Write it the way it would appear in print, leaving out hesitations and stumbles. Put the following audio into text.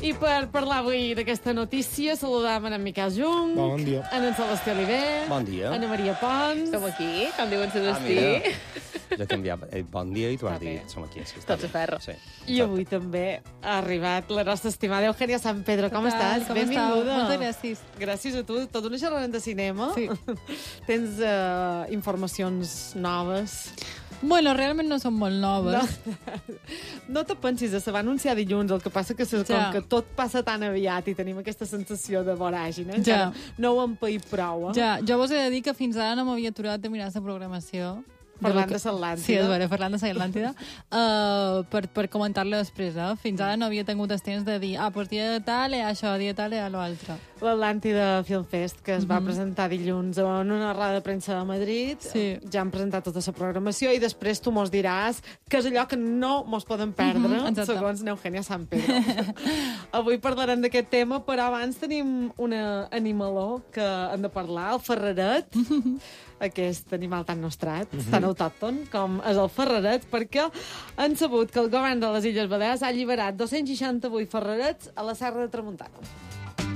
I per parlar avui d'aquesta notícia, saludam en Miquel Jung, Bon dia. en Celestí Oliver, Bon dia. Anna Maria Pons. Som aquí, com diuen Celestí. Mira, jo he canviat. Bon dia i tu has Ok. dit som aquí. Sí, està Tots a bé. ferro. Sí. I avui també ha arribat la nostra estimada Eugènia San Pedro. Com estàs? Com Benvinguda. estàu? Moltes gràcies. Gràcies a tu. Tot una xerrada de cinema. Sí. Tens informacions noves. Bueno, realment no són molt noves. No te pensis, se va anunciar dilluns, el que passa que com Ja. que tot passa tan aviat i tenim aquesta sensació de voràgina, Ja. encara no ho hem paït prou. Ja, jo vos he de dir que fins ara no m'havia aturat de mirar la programació. Parlant de l'Atlàntida. Sí, és vera, parlant de l'Atlàntida. Per comentar-la després, Fins ara no havia tingut el temps de dir pues dia de tal, això, dia de tal, l'altre. L'Atlàntida Film Fest, que es va presentar dilluns en una roda de premsa de Madrid. Sí. Ja han presentat tota la programació i després tu mos diràs que és allò que no mos podem perdre, exacte. segons Eugènia San Pedro. Avui parlarem d'aquest tema, però abans tenim un animaló que hem de parlar, el ferreret. Aquest animal tan nostrat, tan autòcton com és el ferreret, perquè han sabut que el govern de les Illes Balears ha alliberat 268 ferrerets a la Serra de Tramuntana.